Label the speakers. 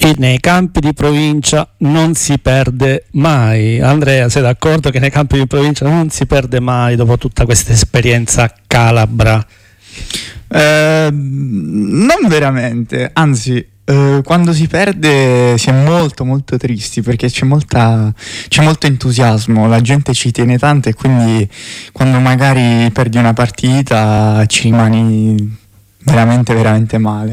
Speaker 1: che nei campi di provincia non si perde mai. Andrea, sei d'accordo che nei campi di provincia non si perde mai dopo tutta questa esperienza calabra?
Speaker 2: Non veramente, anzi, quando si perde si è molto molto tristi, perché c'è molto entusiasmo, la gente ci tiene tanto, e quindi quando magari perdi una partita ci rimani veramente veramente male.